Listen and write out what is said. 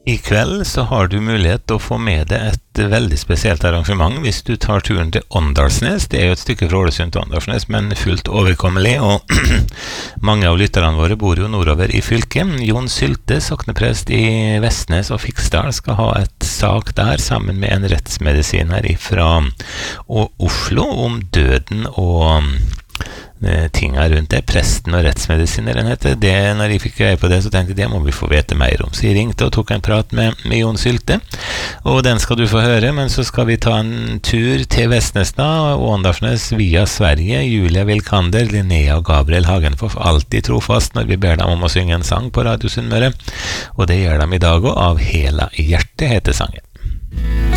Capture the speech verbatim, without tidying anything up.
I kveld så har du mulighet til å få med deg et veldig spesielt arrangement hvis du tar turen til Åndalsnes. Det er jo et stykke fra Ålesund til Åndalsnes, men fullt overkommelig, og mange av lytterne våre bor jo nordover i fylket. Jon Sylte, sokneprest i Vestnes og Fiksdal, skal ha et sak der sammen med en rettsmedisiner fra Oslo om døden og tinga rundt det. Presten og rettsmedisineren heter det. Når jeg fikk greie på det, så tenkte jeg det må vi få vite mer om. Så jeg ringte og tok en prat med, med Jon Sylte, og den skal du få høre. Men så skal vi ta en tur til Vestnes da, og Åndalsnes via Sverige. Julia Vilkander, Linnea og Gabriel Hagenfoff, alltid trofast når vi ber dem om å synge en sang på Radio Sunnmøre, og det gjør de i dag, og Av hela hjerte heter sangen.